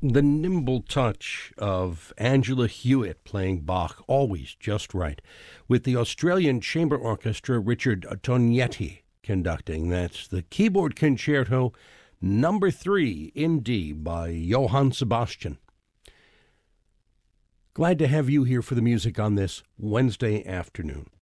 The nimble touch of Angela Hewitt playing Bach, always just right, with the Australian Chamber Orchestra, Richard Tognetti conducting. That's the Keyboard Concerto number 3 in D by Johann Sebastian. Glad to have you here for the music on this Wednesday afternoon.